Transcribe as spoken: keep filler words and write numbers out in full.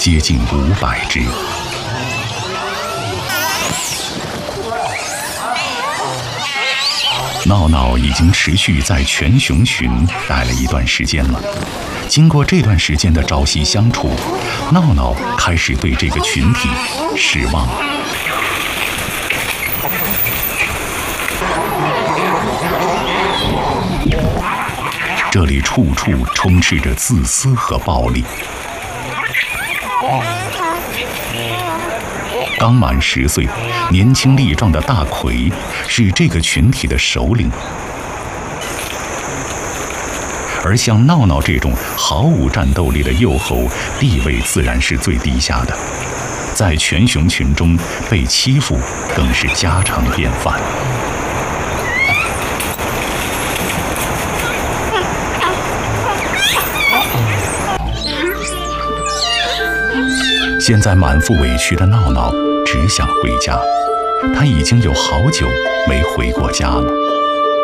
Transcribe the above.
接近五百只。闹闹已经持续在全熊群待了一段时间了。经过这段时间的朝夕相处，闹闹开始对这个群体失望了。这里处处充斥着自私和暴力。刚满十岁、年轻力壮的大奎是这个群体的首领，而像闹闹这种毫无战斗力的幼猴，地位自然是最低下的，在全熊群中被欺负更是家常便饭。现在满腹委屈的闹闹只想回家，他已经有好久没回过家了。